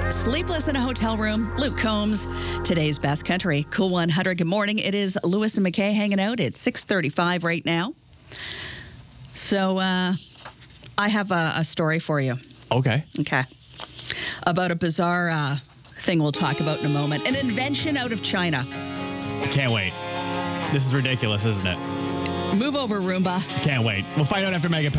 Sleepless in a hotel room, Luke Combs. Today's Best Country, Cool 100. Good morning. It is Lewis and McKay hanging out. It's 6:35 right now. So I have a story for you. Okay. Okay. About a bizarre thing we'll talk about in a moment. An invention out of China. Can't wait. This is ridiculous, isn't it? Move over, Roomba. Can't wait. We'll find out after Mega